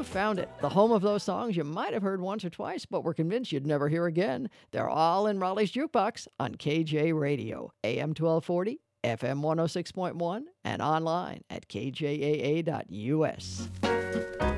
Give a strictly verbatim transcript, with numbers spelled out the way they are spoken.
found it. The home of those songs you might have heard once or twice, but were convinced you'd never hear again. They're all in Raleigh's Jukebox on K J Radio, A M twelve forty, F M one oh six point one, and online at K J A A dot U S.